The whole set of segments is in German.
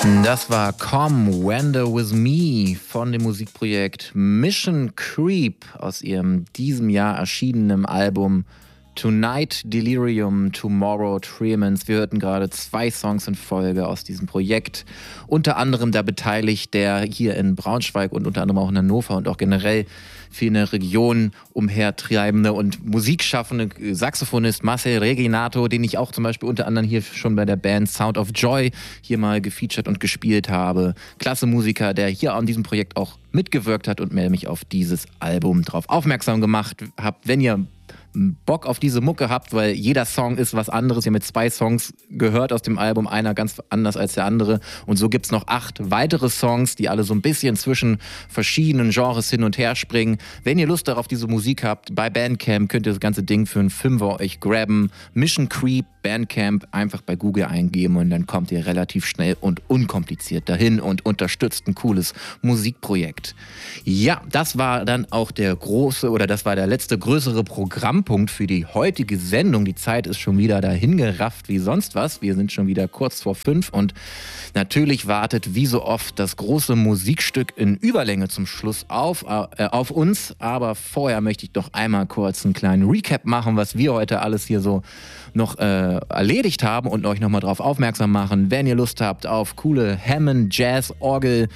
Das war Come Wander With Me von dem Musikprojekt Mission Creep aus ihrem diesem Jahr erschienenen Album Tonight Delirium, Tomorrow Tremens. Wir hörten gerade 2 Songs in Folge aus diesem Projekt. Unter anderem da beteiligt der hier in Braunschweig und unter anderem auch in Hannover und auch generell für eine Region umhertreibende und musikschaffende Saxophonist Marcel Reginato, den ich auch zum Beispiel unter anderem hier schon bei der Band Sound of Joy hier mal gefeatured und gespielt habe. Klasse Musiker, der hier an diesem Projekt auch mitgewirkt hat und mir mich auf dieses Album drauf aufmerksam gemacht habt. Wenn ihr Bock auf diese Mucke habt, weil jeder Song ist was anderes. Ihr habt mit 2 Songs gehört aus dem Album, einer ganz anders als der andere. Und so gibt es noch 8 weitere Songs, die alle so ein bisschen zwischen verschiedenen Genres hin und her springen. Wenn ihr Lust darauf diese Musik habt, bei Bandcamp könnt ihr das ganze Ding für einen 5er euch grabben. Mission Creep, Bandcamp, einfach bei Google eingeben und dann kommt ihr relativ schnell und unkompliziert dahin und unterstützt ein cooles Musikprojekt. Ja, das war dann auch der letzte größere Programmpunkt für die heutige Sendung. Die Zeit ist schon wieder dahingerafft wie sonst was. Wir sind schon wieder kurz vor 5 und natürlich wartet wie so oft das große Musikstück in Überlänge zum Schluss auf uns. Aber vorher möchte ich doch einmal kurz einen kleinen Recap machen, was wir heute alles hier so noch erledigt haben und euch nochmal drauf aufmerksam machen. Wenn ihr Lust habt auf coole Hammond, Jazz, Orgel,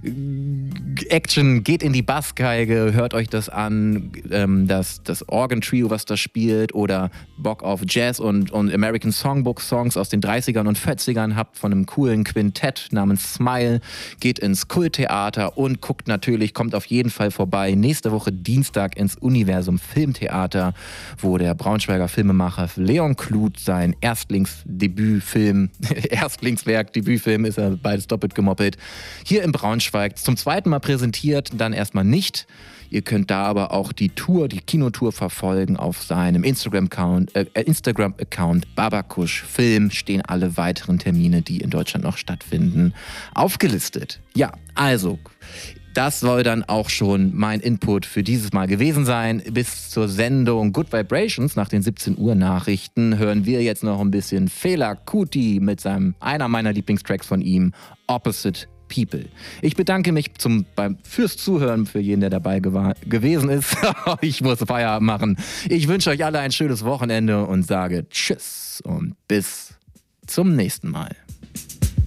Action, geht in die Bassgeige, hört euch das an, das Organ-Trio, was da spielt, oder Bock auf Jazz und American Songbook-Songs aus den 30ern und 40ern habt von einem coolen Quintett namens Smile, geht ins Kulttheater und kommt auf jeden Fall vorbei nächste Woche Dienstag ins Universum Filmtheater, wo der Braunschweiger Filmemacher Leon Kluth sein Debütfilm ist er beides doppelt gemoppelt, hier in Braunschweig zum 2. Mal präsentiert, dann erstmal nicht. Ihr könnt da aber auch die Kinotour verfolgen auf seinem Instagram-Account Babakush Film, stehen alle weiteren Termine, die in Deutschland noch stattfinden, aufgelistet. Ja, also das soll dann auch schon mein Input für dieses Mal gewesen sein. Bis zur Sendung Good Vibrations nach den 17 Uhr Nachrichten hören wir jetzt noch ein bisschen Fela Kuti mit einer meiner Lieblingstracks von ihm, Opposite People. Ich bedanke mich fürs Zuhören für jeden, der dabei gewesen ist. Ich muss Feierabend machen. Ich wünsche euch alle ein schönes Wochenende und sage Tschüss und bis zum nächsten Mal.